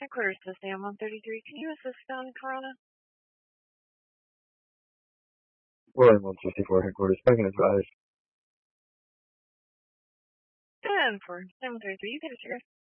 Headquarters to Sam 133. Can you assist on Corona? William 164 headquarters. I can advise. 10 for Sam 133. You can assist.